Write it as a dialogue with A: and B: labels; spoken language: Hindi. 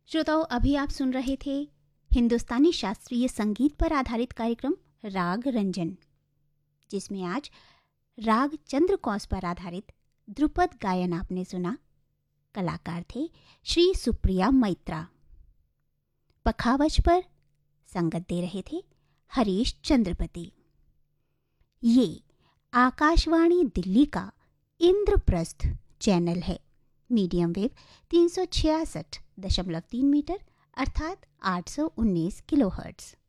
A: श्रोताओं, अभी आप सुन रहे थे हिंदुस्तानी शास्त्रीय संगीत पर आधारित कार्यक्रम राग रंजन, जिसमें आज राग चंद्रकौस पर आधारित ध्रुपद गायन आपने सुना। कलाकार थे श्री सुप्रिया मैत्रा। पखावज पर संगत दे रहे थे हरीश चंद्रपति। ये आकाशवाणी दिल्ली का इंद्रप्रस्थ चैनल है। मीडियम वेव 366.3 मीटर अर्थात 819 किलोहर्ट्ज़।